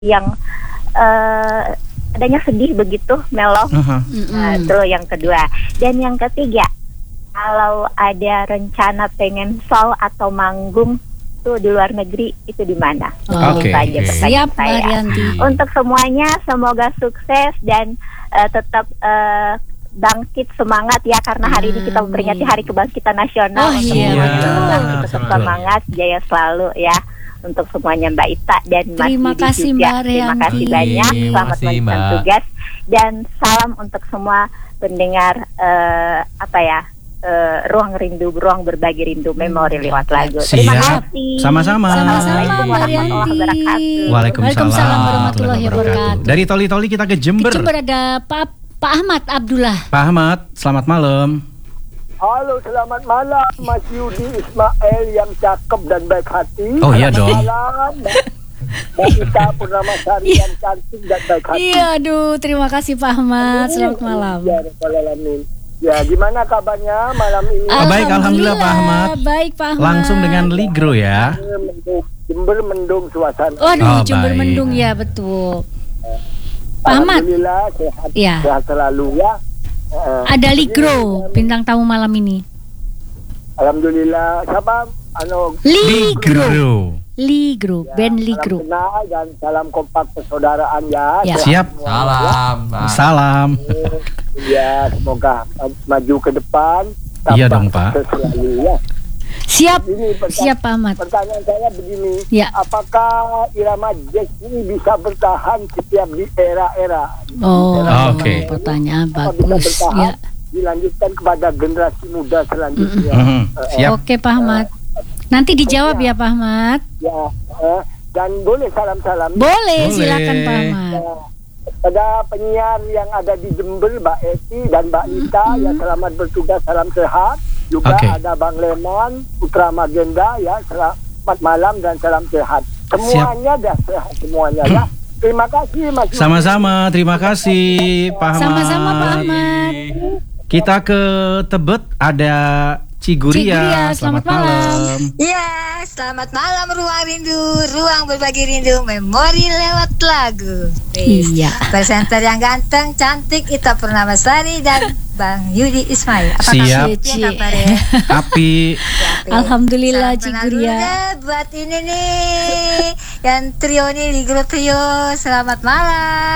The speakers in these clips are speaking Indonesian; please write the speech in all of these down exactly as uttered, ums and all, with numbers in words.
yang uh, adanya sedih begitu, mellow. Uh-huh. Nah, itu yang kedua. Dan yang ketiga, kalau ada rencana pengen show atau manggung tuh di luar negeri, itu di mana? Oh, Oke. Okay. Okay. Siap, Marianti. Untuk semuanya semoga sukses dan uh, tetap uh, bangkit semangat ya, karena hari ini kita memperingati Hari Kebangkitan Nasional. Oh iya, betul. Tetap semangat, jaya selalu ya. Untuk semuanya Mbak Ita dan Mas Terima Didi kasih, juga. Mbak Terima kasih banyak. Selamat melanjutkan tugas dan salam untuk semua pendengar uh, apa ya uh, ruang rindu, ruang berbagi rindu, memori lewat lagu. Terima Siap. kasih. Sama-sama. Sama-sama, Mbak Rianti. Waalaikumsalam warahmatullahi wabarakatuh. Dari Toli-Toli kita ke Jember. Di Jember ada Pak Pak Ahmad Abdullah. Pak Ahmad, selamat malam. Halo, selamat malam Mas Yudi Ismail yang cakep dan baik hati. Oh iya dong. Selamat malam Mbak Ita Purnamasari yang cantik dan baik hati. Iya, aduh, terima kasih Pak Ahmad. Selamat malam. Ya, ya, gimana kabarnya malam ini? Oh, baik, alhamdulillah Pak Ahmad. Baik Pak Ahmad. Langsung dengan Ligro ya. Mendung, Jember mendung suasana. Oh, aduh, Oh, Jember baik. mendung ya, betul. Pak Ahmad. Alhamdulillah sehat, Ya. sehat selalu ya. Uh, Ada Ligro bintang tamu malam ini. Alhamdulillah. Siapa? Ano, Ligro. Ligro, ya, band salam Ligro. kenal dan salam kompak persaudaraan ya. Ya. Sehat Siap. semua, Salam. ya. Salam. Ya, semoga maju ke depan. Iya tambah dong, Pak. sukses selalu, ya. Siap. Ini pertanya- Siap Pak Ahmad. Pertanyaan saya begini, Ya. apakah irama jazz ini bisa bertahan setiap di era-era? Oh, Oke. pertanyaan Apa bisa bagus. bertahan, Ya. dilanjutkan kepada generasi muda selanjutnya? Mhm. Eh, Siap. Oke Pak Ahmad. Nanti dijawab ya Pak Ahmad. Ya, eh, dan boleh salam-salam Boleh, Boleh. silakan Pak Ahmad. ya, pada penyiar yang ada di Jember, Mbak Eti dan Mbak Ita, ya selamat bertugas, salam sehat. Juga Oke. ada Bang Lemon, Putra Magenda, ya selamat malam dan salam sehat. Semuanya dah sehat semuanya ya. Terima kasih Mas. Sama-sama, terima kasih Pak Ahmad. Sama-sama Pak Ahmad. Kita ke Tebet, ada Ciguria. Ciguria, selamat malam. Ya, selamat malam Ruang Rindu, Ruang Berbagi Rindu, Memori lewat lagu. Please. Iya. Presenter yang ganteng, cantik, Ita Purnamasari dan Bang Yudi Ismail. Apa Siap. kabarnya, kabarnya? Api. Alhamdulillah Salam kenal Ciguria. dulu deh buat ini nih, yang trio nih di grup trio. Selamat malam.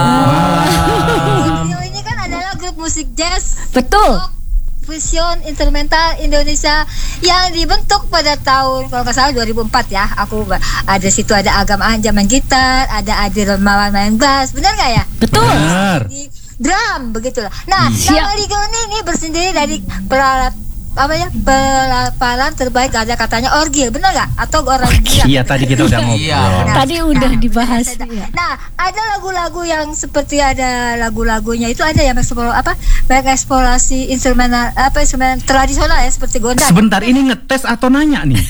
Malam. Trio ini kan adalah grup musik jazz Betul. fusion instrumental Indonesia yang dibentuk pada tahun kalau nggak salah dua ribu empat ya. Aku ada situ ada Agam Anja main gitar, ada Adi Romawan main bass, benar nggak ya? Betul. Benar. Di drum begitulah. Nah, Siap. nama Ligro ini, ini bersendiri dari peralat apa ya pelaparan terbaik, ada katanya orgil, benar nggak? Atau orang gila? Iya, tadi kita udah ngobrol. Iya. Tadi udah dibahas. Ya. Nah, ada lagu-lagu yang seperti ada lagu-lagunya itu ada yang eksplor apa? Mengeksplorasi instrumen apa instrumen tradisional ya seperti gondang. Sebentar, ini ngetes atau nanya nih?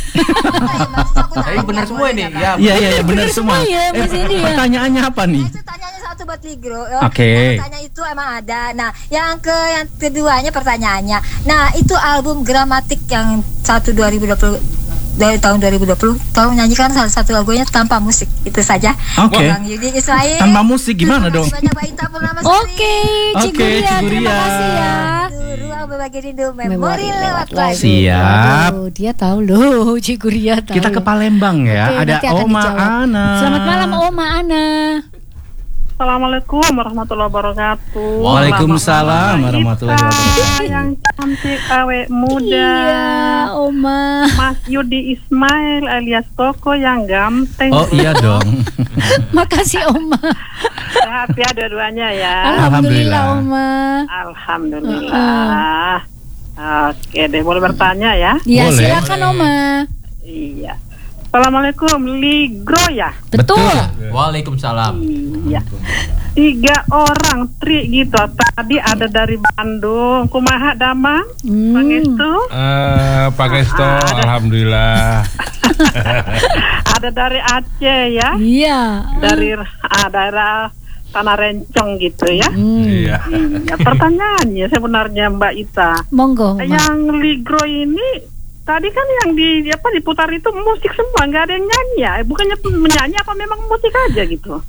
Tapi benar semua ini. Ya. Iya, iya, iya, benar semua. ya, Mas ini ya. Pertanyaannya apa nih? Itu tanyanya satu buat Ligro. Oke. Yang tanya itu emang ada. Nah, yang ke yang keduanya pertanyaannya. Nah, itu album Gramatik yang satu dua ribu dua puluh dari tahun dua ribu dua puluh. Tolong nyanyikan salah satu lagunya tanpa musik. Itu saja. Oke. Bang Yudi Ismail. Tanpa musik gimana dong? Terima kasih banyak Mbak Ita Purnamasari. Oke, Oke, Ciguria. Terima Ciguria. kasih ya. Ruang Berbagi Rindu, Memori lewat lagu. Siap. Aduh, dia tahu loh, Ciguria tahu. Kita ke Palembang ya. Oke, Ada nanti akan Oma dijawab. Ana. Selamat malam Oma Ana. Assalamualaikum warahmatullahi wabarakatuh. Waalaikumsalam Selamat malam, warahmatullahi Ita, wabarakatuh. yang cantik awet muda. Iya, Oma. Mas Yudi Ismail alias Koko yang ganteng. Oh iya dong. Makasih Oma. Sehat ya dua-duanya ya. Alhamdulillah Oma. Alhamdulillah. Oke deh, boleh bertanya ya? Ya, Boleh. silakan Oma. Iya. Assalamualaikum, Ligro ya? Betul. Waalaikumsalam. Iya. Tiga orang tri gitu. Tadi ada dari Bandung, Kumaha Damang, Hmm. Pangestu. Eh, Pak Gesto, alhamdulillah. Ada dari Aceh ya, Iya. dari ah, daerah Tanah Rencong gitu ya. Hmm. Iya. Ya, pertanyaannya sebenarnya Mbak Ita, Monggo. Oma. yang Ligro ini tadi kan yang di apa diputar itu musik semua, nggak ada yang nyanyi ya? Bukannya menyanyi apa memang musik aja gitu?